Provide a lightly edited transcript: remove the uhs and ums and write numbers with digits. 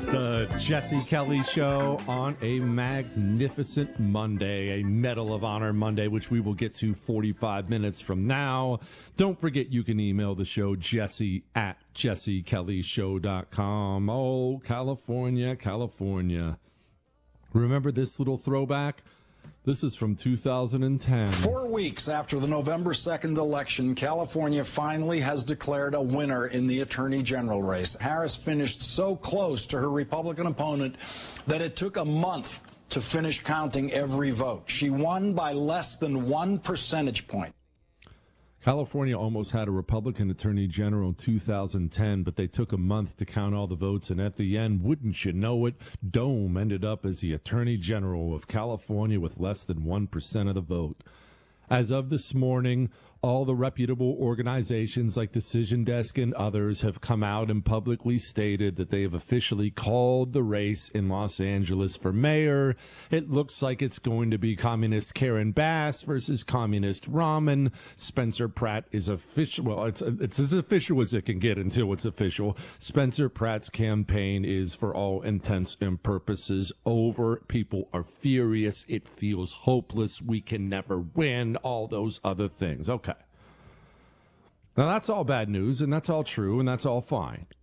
The Jesse Kelly Show on a magnificent Monday, a Medal of Honor Monday, which we will get to 45 minutes from now. Don't forget you can email the show, Jesse at jessekellyshow.com. Oh, California, California. Remember this little throwback? This is from 2010. 4 weeks after the November 2nd election, California finally has declared a winner in the Attorney General race. Harris finished so close to her Republican opponent that it took a month to finish counting every vote. She won by less than 1 percentage point. California almost had a Republican Attorney General in 2010, but they took a month to count all the votes, and at the end, wouldn't you know it, Dome ended up as the Attorney General of California with less than 1% of the vote. As of this morning, all the reputable organizations like Decision Desk and others have come out and publicly stated that they have officially called the race in Los Angeles for mayor. It looks like it's going to be Communist Karen Bass versus Communist Rahman. Spencer Pratt is official. Well, it's as official as it can get until it's official. Spencer Pratt's campaign is, for all intents and purposes, over. People are furious. It feels hopeless. We can never win. All those other things. Okay. Now, that's all bad news, and that's all true, and that's all fine.